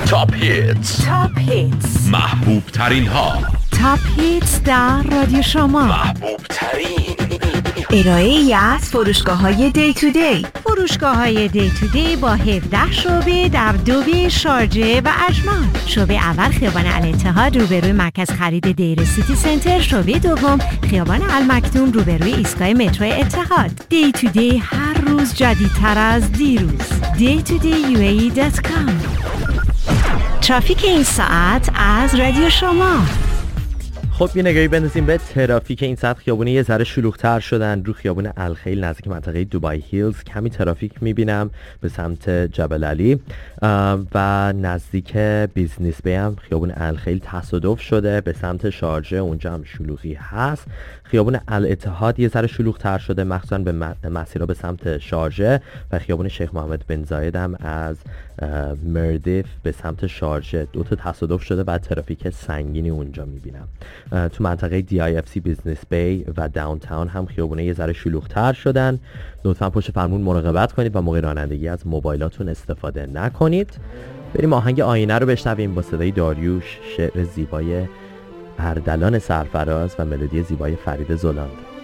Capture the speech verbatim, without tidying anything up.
تاپ هیتس تاپ هیتس محبوب ترین ها. تاپ هیتس در رادیو شما. محبوب ترین ارائه‌ای از فروشگاه‌های دی تو دی. فروشگاه‌های دی تو دی با هفده شعبه در دوبی، شارجه و اجمان. شعبه اول خیابان الاتحاد روبروی مرکز خرید دیر سیتی سنتر. شعبه دوم خیابان المکتوم روبروی ایستگاه مترو اتحاد. دی تو دی هر روز جدیدتر از دیروز. دی تو دی یو ای ای دات کام. ترافیک این ساعت از رادیو شما. خب یه نگاهی بندازیم به ترافیک این ساعت. خیابونه یه ذره شلوغ‌تر شدن. رو خیابون الخیل نزدیک منطقه دوبای هیلز کمی ترافیک می‌بینم به سمت جبل علی و نزدیک بیزنس بی هم خیابون الخیل تصادف شده به سمت شارجه، اونجا هم شلوغی هست. خیابون الاتحاد یه ذره شلوغ‌تر شده مخصوصا به مسیرها به سمت شارجه و خیابون شیخ محمد بن زاید هم از مردف به سمت شارجه دو تا تصادف شده و ترافیک سنگینی اونجا می‌بینم. تو منطقه دی آی اف سی بیزنس بی و داونتاون هم خیابونه یه ذره شلوغ‌تر شدن. لطفاً پشت فرمون مراقبت کنید و موقع رانندگی از موبایلاتون استفاده نکنید. بریم آهنگ آینه رو بشنویم با صدای داریوش، شعر زیبای اردلان سرفراز و ملودی زیبای فرید زلاند.